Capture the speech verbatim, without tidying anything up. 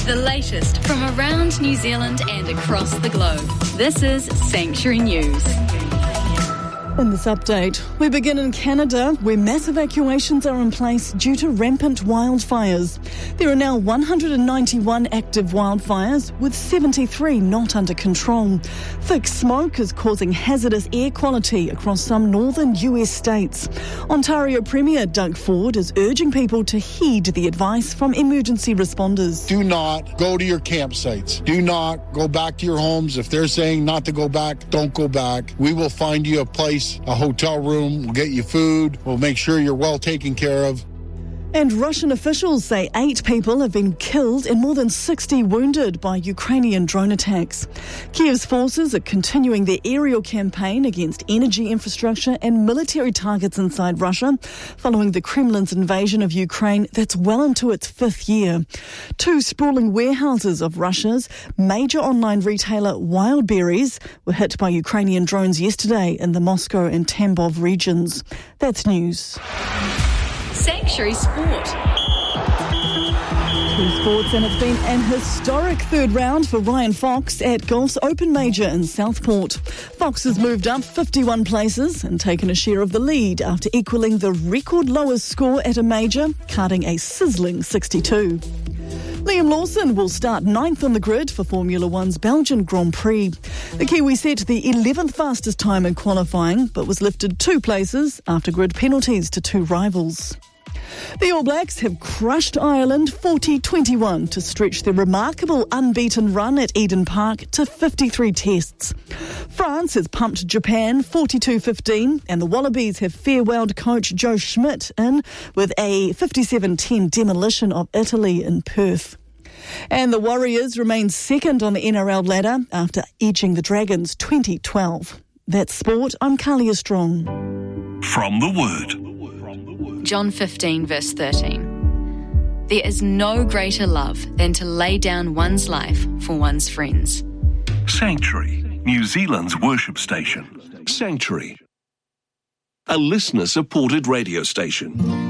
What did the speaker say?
The latest from around New Zealand and across the globe. This is Sanctuary News. In this update, we begin in Canada, where mass evacuations are in place due to rampant wildfires. There are now one hundred ninety-one active wildfires, with seventy-three not under control. Thick smoke is causing hazardous air quality across some northern U S states. Ontario Premier Doug Ford is urging people to heed the advice from emergency responders. Do not go to your campsites. Do not go back to your homes. If they're saying not to go back, don't go back. We will find you a place, a hotel room. We'll get you food. We'll make sure you're well taken care of. And Russian officials say eight people have been killed and more than sixty wounded by Ukrainian drone attacks. Kiev's forces are continuing their aerial campaign against energy infrastructure and military targets inside Russia, following the Kremlin's invasion of Ukraine that's well into its fifth year. Two sprawling warehouses of Russia's major online retailer Wildberries were hit by Ukrainian drones yesterday in the Moscow and Tambov regions. That's news. Sanctuary Sport. Two sports, and it's been an historic third round for Ryan Fox at golf's Open Major in Southport. Fox has moved up fifty-one places and taken a share of the lead after equalling the record lowest score at a major, carding a sizzling sixty-two. Liam Lawson will start ninth on the grid for Formula One's Belgian Grand Prix. The Kiwi set the eleventh fastest time in qualifying, but was lifted two places after grid penalties to two rivals. The All Blacks have crushed Ireland forty twenty-one to stretch their remarkable unbeaten run at Eden Park to fifty-three tests. France has pumped Japan forty-two fifteen, and the Wallabies have farewelled coach Joe Schmidt in with a fifty-seven ten demolition of Italy in Perth. And the Warriors remain second on the N R L ladder after edging the Dragons twenty twelve. That's sport. I'm Kalia Strong. From the Word. John fifteen, verse thirteen. There is no greater love than to lay down one's life for one's friends. Sanctuary, New Zealand's worship station. Sanctuary, a listener-supported radio station.